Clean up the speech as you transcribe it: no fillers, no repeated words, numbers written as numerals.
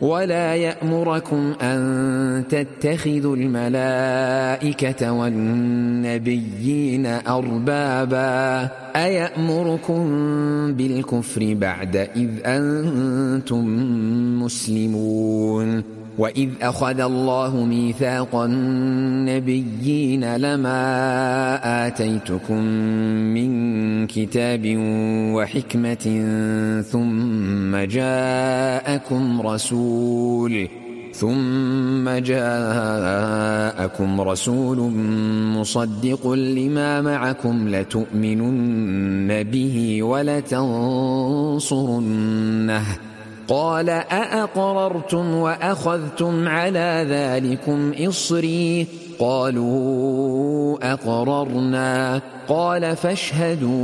ولا يأمركم أن تتخذوا الملائكة والنبيين أربابا أيأمركم بالكفر بعد إذ أنتم مسلمون وإذ أخذ الله ميثاق النبيين لما آتيتكم من كتاب وحكمة ثم جاءكم رسول مصدق لما معكم لتؤمنن به ولتنصرنه قال أأقررتم وأخذتم على ذلكم إصري قالوا أقررنا قال فاشهدوا